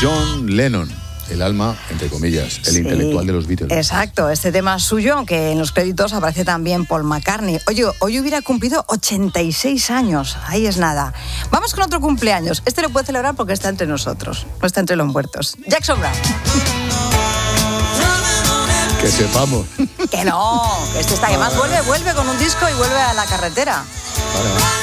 John Lennon, el alma, entre comillas, el intelectual de los Beatles. Exacto, este tema es suyo, aunque en los créditos aparece también Paul McCartney. Oye, hoy hubiera cumplido 86 años, ahí es nada. Vamos con otro cumpleaños, este lo puede celebrar porque está entre nosotros, no está entre los muertos. Jackson Browne. Que sepamos. Que no, que este está, además vuelve con un disco y vuelve a la carretera. Para.